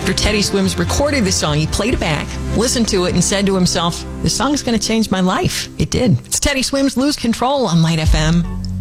After Teddy Swims recorded the song, he played it back, listened to it, and said to himself, this song is going to change my life. It did. It's Teddy Swims' Lose Control on Light FM.